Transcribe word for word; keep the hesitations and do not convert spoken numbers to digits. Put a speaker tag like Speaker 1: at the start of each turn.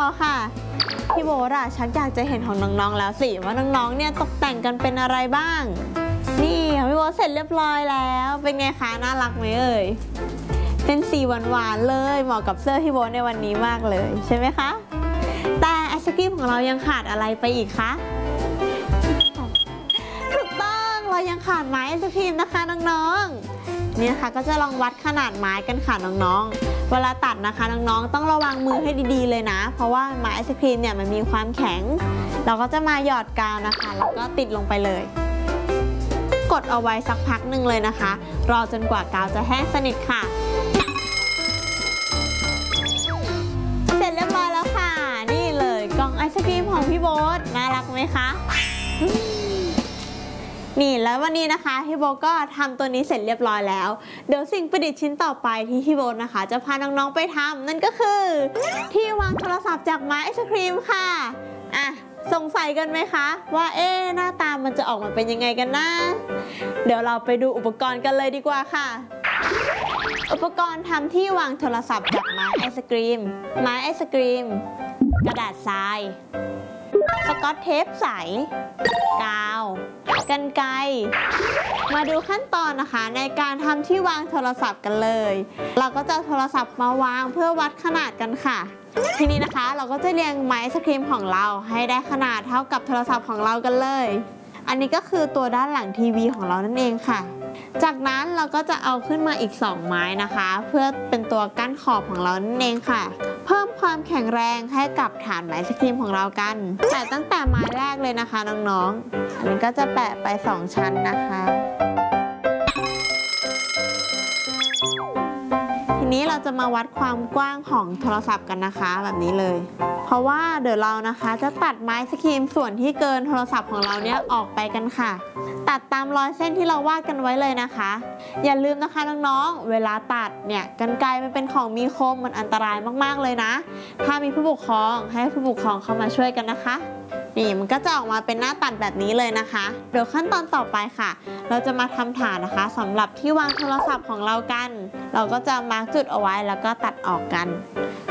Speaker 1: ค่ะพี่โบ๊ทอะชักอยากจะเห็นของน้องๆแล้วสิว่าน้องๆเนี่ยตกแต่งกันเป็นอะไรบ้างนี่พี่โบ๊ทเสร็จเรียบร้อยแล้วเป็นไงคะน่ารักไหมเอ่ยเป็นสีหวานๆเลยเหมาะกับเสื้อพี่โบ๊ทในวันนี้มากเลยใช่ไหมคะแต่ไอศกรีมของเรายังขาดอะไรไปอีกคะถูกต้องเรายังขาดไม้ไอศกรีมนะคะน้องๆนี่นะคะก็จะลองวัดขนาดไม้กันค่ะน้องๆเวลาตัดนะคะน้องๆต้องระวังมือให้ดีๆเลยนะเพราะว่าไม้ไอศกรีมเนี่ยมันมีความแข็งเราก็จะมาหยอดกาวนะคะแล้วก็ติดลงไปเลยกดเอาไว้สักพักหนึ่งเลยนะคะรอจนกว่ากาวจะแห้งสนิทค่ะเสร็จเรียบร้อยแล้วค่ะนี่เลยกล่องไอศกรีมของพี่โบ๊ทน่ารักไหมคะนี่แล้ววันนี้นะคะพี่โบ๊ทก็ทำตัวนี้เสร็จเรียบร้อยแล้วเดี๋ยวสิ่งประดิษฐ์ชิ้นต่อไปที่พี่โบ๊ทนะคะจะพาน้องๆไปทำนั่นก็คือที่วางโทรศัพท์จากไม้ไอศกรีมค่ะอ่ะสงสัยกันไหมคะว่าเอ๊ะหน้าตามันจะออกมาเป็นยังไงกันนะเดี๋ยวเราไปดูอุปกรณ์กันเลยดีกว่าค่ะอุปกรณ์ทำที่วางโทรศัพท์จากไม้ไอศกรีมไม้ไอศกรีมกระดาษทรายสกอตเทปใสกาวกรรไกรมาดูขั้นตอนนะคะในการทำที่วางโทรศัพท์กันเลยเราก็จะโทรศัพท์มาวางเพื่อวัดขนาดกันค่ะทีนี้นะคะเราก็จะเรียงไม้ไอศกรีมของเราให้ได้ขนาดเท่ากับโทรศัพท์ของเรากันเลยอันนี้ก็คือตัวด้านหลังทีวีของเรานั่นเองค่ะจากนั้นเราก็จะเอาขึ้นมาอีกสองไม้นะคะเพื่อเป็นตัวกั้นขอบของเรานั่นเองค่ะเพิ่มความแข็งแรงให้กับฐานไม้ไอศกรีมของเรากันแต่ตั้งแต่ไม้แรกเลยนะคะน้องๆอันนี้ก็จะแปะไปสองชั้นนะคะทีนี้เราจะมาวัดความกว้างของโทรศัพท์กันนะคะแบบนี้เลยเพราะว่าเดี๋ยวเรานะคะจะตัดไม้ไอศกรีมส่วนที่เกินโทรศัพท์ของเราเนี่ยออกไปกันค่ะตัดตามรอยเส้นที่เราวาดกันไว้เลยนะคะอย่าลืมนะคะน้องๆเวลาตัดเนี่ยกรรไกรมันเป็นของมีคมมันอันตรายมากๆเลยนะถ้ามีผู้ปกครองให้ผู้ปกครองเข้ามาช่วยกันนะคะนี่มันก็จะออกมาเป็นหน้าตัดแบบนี้เลยนะคะเดี๋ยวขั้นตอนต่อไปค่ะเราจะมาทำฐานนะคะสำหรับที่วางโทรศัพท์ของเรากันเราก็จะมาร์กจุดเอาไว้แล้วก็ตัดออกกัน